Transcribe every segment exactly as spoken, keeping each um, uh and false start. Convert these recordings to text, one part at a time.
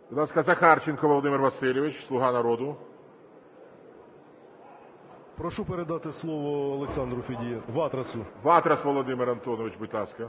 Будь ласка, Захарченко Володимир Васильович, "Слуга народу". Прошу передати слово Олександру Федієнку. Ватрасу. Ватрас Володимир Антонович, будь ласка.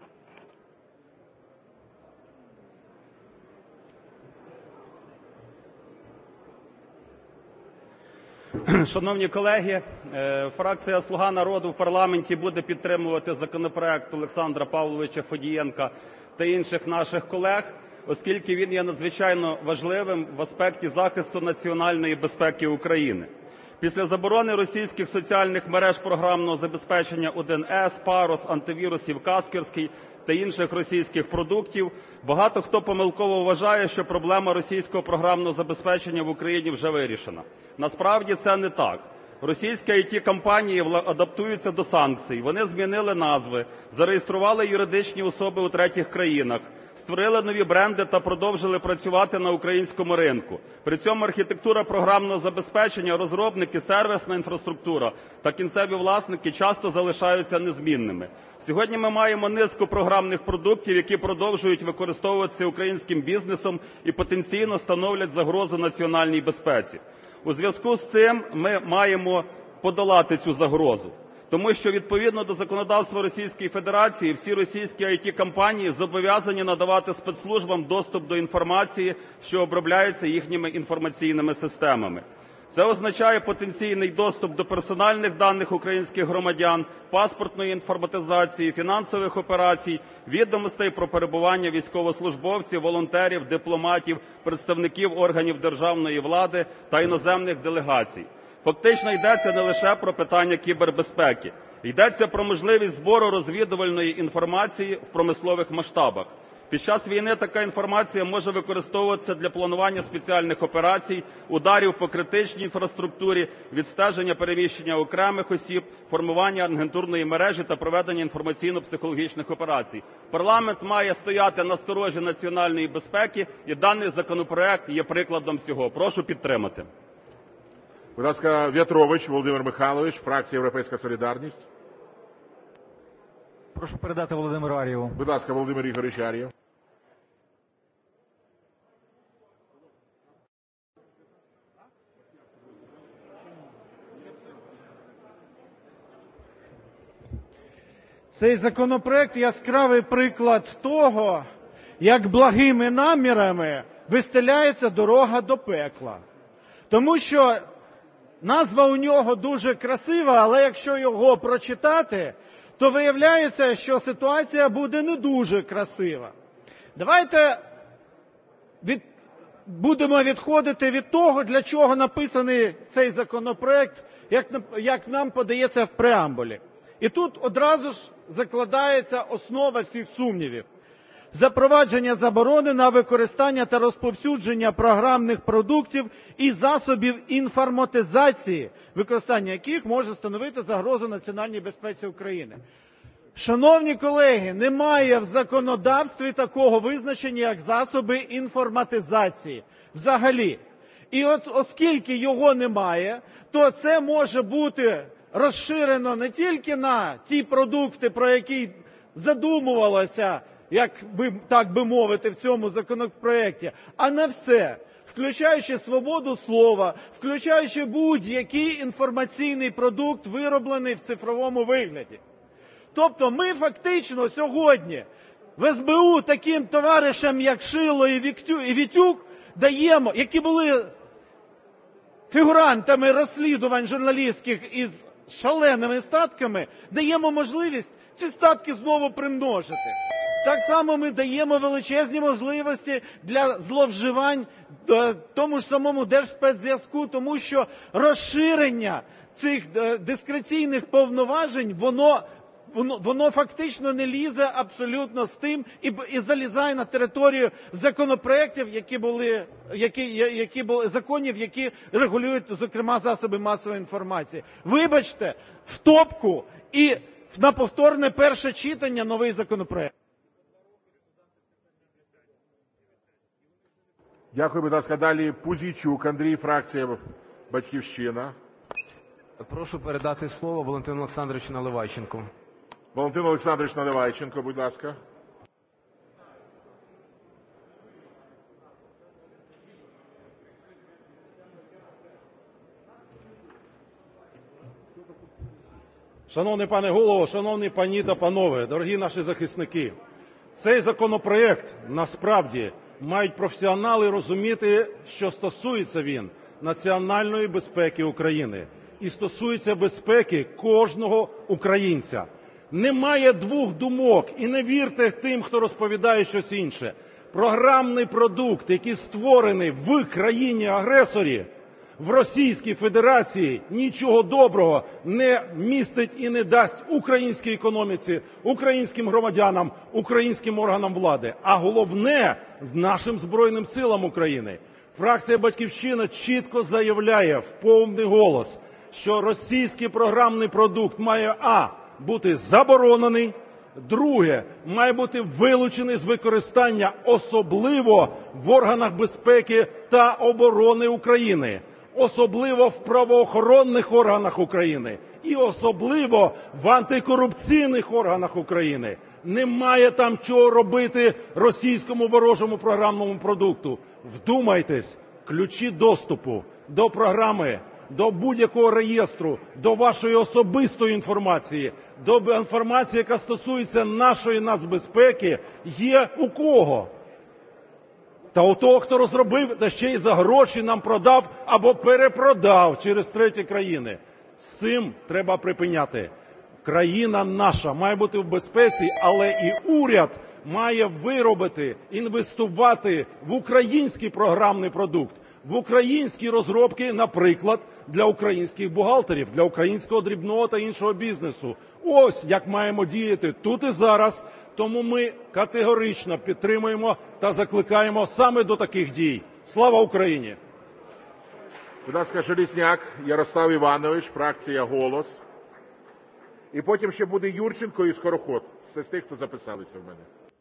Шановні колеги, фракція "Слуга народу" в парламенті буде підтримувати законопроект Олександра Павловича Федієнка та інших наших колег, оскільки він є надзвичайно важливим в аспекті захисту національної безпеки України. Після заборони російських соціальних мереж програмного забезпечення один ес, Парос, антивірусів Касперський та інших російських продуктів, багато хто помилково вважає, що проблема російського програмного забезпечення в Україні вже вирішена. Насправді це не так. Російські ай ті-компанії адаптуються до санкцій, вони змінили назви, зареєстрували юридичні особи у третіх країнах, створили нові бренди та продовжили працювати на українському ринку. При цьому архітектура програмного забезпечення, розробники, сервісна інфраструктура та кінцеві власники часто залишаються незмінними. Сьогодні ми маємо низку програмних продуктів, які продовжують використовуватися українським бізнесом і потенційно становлять загрозу національній безпеці. У зв'язку з цим ми маємо подолати цю загрозу, тому що відповідно до законодавства Російської Федерації всі російські ай ті-компанії зобов'язані надавати спецслужбам доступ до інформації, що обробляється їхніми інформаційними системами. Це означає потенційний доступ до персональних даних українських громадян, паспортної інформатизації, фінансових операцій, відомостей про перебування військовослужбовців, волонтерів, дипломатів, представників органів державної влади та іноземних делегацій. Фактично йдеться не лише про питання кібербезпеки. Йдеться про можливість збору розвідувальної інформації в промислових масштабах. Під час війни така інформація може використовуватися для планування спеціальних операцій, ударів по критичній інфраструктурі, відстеження переміщення окремих осіб, формування агентурної мережі та проведення інформаційно-психологічних операцій. Парламент має стояти на сторожі національної безпеки, і даний законопроект є прикладом цього. Прошу підтримати. Будь ласка, В'ятрович Володимир Михайлович, фракція "Європейська солідарність". Прошу передати Володимиру Ар'єву. Будь ласка, Володимир Ігорович Ар'єв. Цей законопроект – яскравий приклад того, як благими намірами вистеляється дорога до пекла. Тому що назва у нього дуже красива, але якщо його прочитати, то виявляється, що ситуація буде не дуже красива. Давайте від... будемо відходити від того, для чого написаний цей законопроект, як, як нам подається в преамбулі. І тут одразу ж закладається основа всіх сумнівів. Запровадження заборони на використання та розповсюдження програмних продуктів і засобів інформатизації, використання яких може становити загрозу національній безпеці України. Шановні колеги, немає в законодавстві такого визначення, як засоби інформатизації взагалі. І от оскільки його немає, то це може бути розширено не тільки на ті продукти, про які задумувалося, як би, так би мовити, в цьому законопроекті, а на все, включаючи свободу слова, включаючи будь-який інформаційний продукт, вироблений в цифровому вигляді. Тобто ми фактично сьогодні в ес бе у таким товаришам, як Шило і Вітюк, даємо, які були фігурантами розслідувань журналістських із шаленими статками, даємо можливість ці статки знову примножити. Так само ми даємо величезні можливості для зловживань тому ж самому Держспецзв'язку, тому що розширення цих дискреційних повноважень, воно, воно, воно фактично не лізе абсолютно з тим і, і залізає на територію законопроєктів, які були, які, які були, законів, які регулюють, зокрема, засоби масової інформації. Вибачте, в топку і на повторне перше читання новий законопроєкт. Дякую, будь ласка. Далі Пузійчук Андрій, фракція "Батьківщина". Прошу передати слово Валентину Олександровичу Наливайченку. Валентин Олександрович Наливайченко, будь ласка. Шановний пане голово, шановні пані та панове, дорогі наші захисники, цей законопроект насправді мають професіонали розуміти, що стосується він національної безпеки України і стосується безпеки кожного українця. Немає двох думок, і не вірте тим, хто розповідає щось інше. Програмний продукт, який створений в країні-агресорі, в Російській Федерації, нічого доброго не містить і не дасть українській економіці, українським громадянам, українським органам влади, а головне – нашим Збройним силам України. Фракція «Батьківщина» чітко заявляє в повний голос, що російський програмний продукт має а. бути заборонений, друге, має бути вилучений з використання, особливо в органах безпеки та оборони України, особливо в правоохоронних органах України і особливо в антикорупційних органах України. Немає там чого робити російському ворожому програмному продукту. Вдумайтесь, ключі доступу до програми, до будь-якого реєстру, до вашої особистої інформації, до інформації, яка стосується нашої нацбезпеки, є у кого? Та у того, хто розробив, та ще й за гроші нам продав або перепродав через треті країни. З цим треба припиняти. Країна наша має бути в безпеці, але і уряд має виробити, інвестувати в український програмний продукт, в українські розробки, наприклад, для українських бухгалтерів, для українського дрібного та іншого бізнесу. Ось як маємо діяти тут і зараз. Тому ми категорично підтримуємо та закликаємо саме до таких дій. Слава Україні! Будь ласка, Железняк Ярослав Іванович, фракція «Голос». І потім ще буде Юрченко і Скороход. Це з тих, хто записалися в мене.